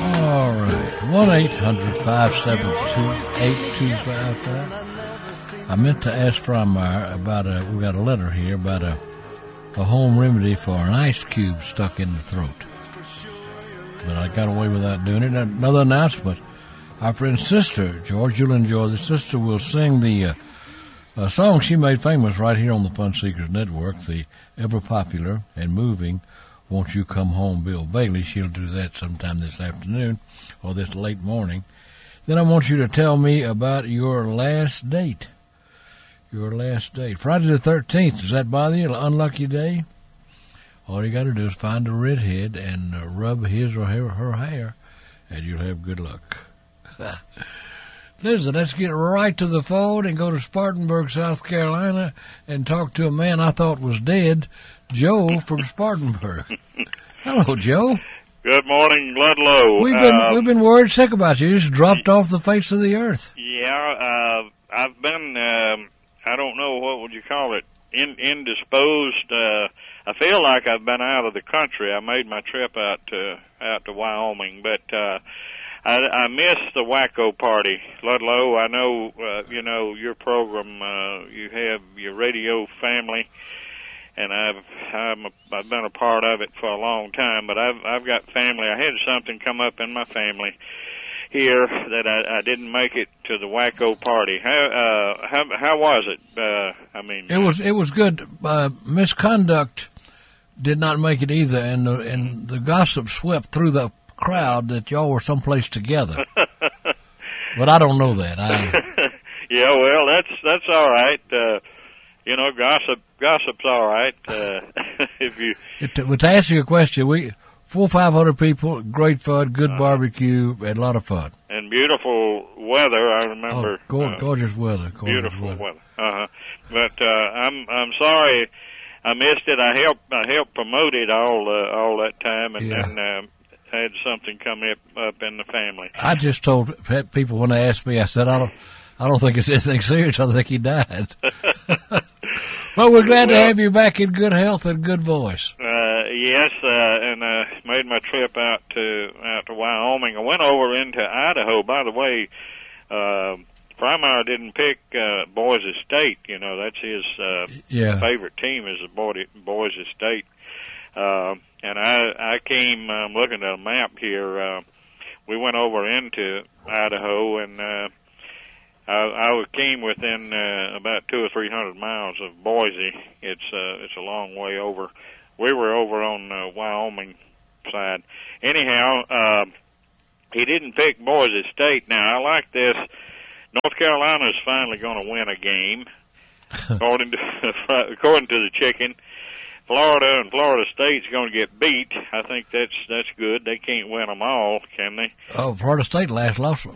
All right, 1-800-572-8255. I meant to ask Frymire about we got a letter here about a home remedy for an ice cube stuck in the throat. But I got away without doing it. Another announcement. Our friend's sister, George, you'll enjoy the sister, will sing the song she made famous right here on the Fun Seekers Network, the ever-popular and moving Won't You Come Home, Bill Bailey. She'll do that sometime this afternoon or this late morning. Then I want you to tell me about your last date. Your last date. Friday the 13th, does that bother you? An unlucky day? All you got to do is find a redhead and rub his or her hair, and you'll have good luck. Listen, let's get right to the phone and go to Spartanburg, South Carolina, and talk to a man I thought was dead, Joe from Spartanburg. Hello, Joe. Good morning, Ludlow. We've been worried sick about you. You just dropped off the face of the earth. Yeah, I've been, I don't know, what would you call it, indisposed. I feel like I've been out of the country. I made my trip out to Wyoming, but I missed the Wacko party. Ludlow, I know, your program, you have your radio family, and I've been a part of it for a long time, but I've got family. I had something come up in my family here that I didn't make it to the Wacko party. How was it? It was good. Misconduct did not make it either, and the gossip swept through the crowd that y'all were someplace together. But I don't know that. Yeah, well, that's all right. Gossip's all right. To answer your question, 400-500 people, great fun, good barbecue, and a lot of fun. And beautiful weather, I remember. Oh, gorgeous weather. Beautiful weather. But I'm sorry I missed it. I helped promote it all that time, and then had something come up in the family. I just told people when they asked me, I said, I don't think it's anything serious. I think he died. Well, we're glad to have you back in good health and good voice. Yes, and made my trip out to Wyoming. I went over into Idaho. By the way, Frymire didn't pick Boise State. That's his favorite team is the Boise State. And I came, I'm looking at a map here, we went over into Idaho, and I came within about 200 or 300 miles of Boise. It's a long way over. We were over on Wyoming side. Anyhow, he didn't pick Boise State. Now, I like this. North Carolina is finally going to win a game, according to the chicken. Florida and Florida State's going to get beat. I think that's good. They can't win them all, can they? Oh, Florida State lost